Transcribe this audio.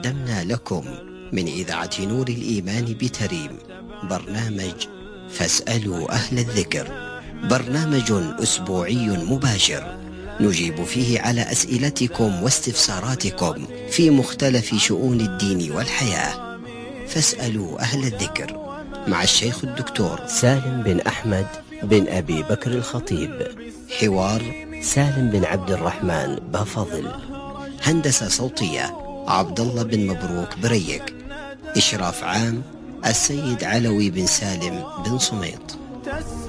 قدمنا لكم من إذاعة نور الإيمان بتريم برنامج فاسألوا أهل الذكر، برنامج أسبوعي مباشر نجيب فيه على أسئلتكم واستفساراتكم في مختلف شؤون الدين والحياة. فاسألوا أهل الذكر مع الشيخ الدكتور سالم بن أحمد بن أبي بكر الخطيب، حوار سالم بن عبد الرحمن بافضل، هندسة صوتية عبد الله بن مبروك بريك، إشراف عام السيد علوي بن سالم بن صميط.